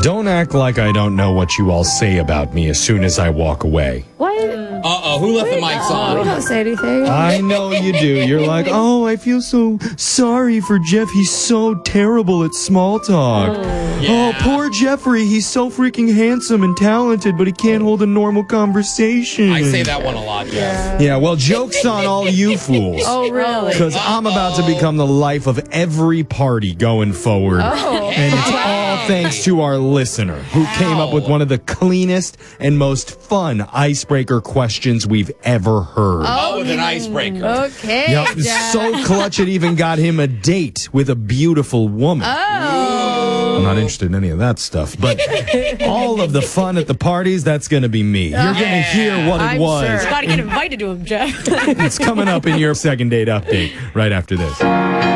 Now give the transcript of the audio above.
Don't act like I don't know what you all say about me as soon as I walk away. What? Uh-oh, who left the mics We on? don't say anything. I know you do. You're like, oh, I feel so sorry for Jeff. He's so terrible at small talk. Yeah. Oh, poor Jeffrey. He's so freaking handsome and talented, but he can't hold a normal conversation. I say that one a lot, Jeff. Yeah, well, joke's on all you fools. Oh, really? Because I'm about to become the life of every party going forward. And it's all thanks to our listener who came up with one of the cleanest and most fun icebreaker questions we've ever heard. Oh, with an icebreaker. Okay. Yep, so clutch it even got him a date with a beautiful woman. I'm not interested in any of that stuff, but all of the fun at the parties, that's going to be me. You're going to hear what it I'm was. sure. Gotta get invited to him, Jeff. It's coming up in your second date update right after this.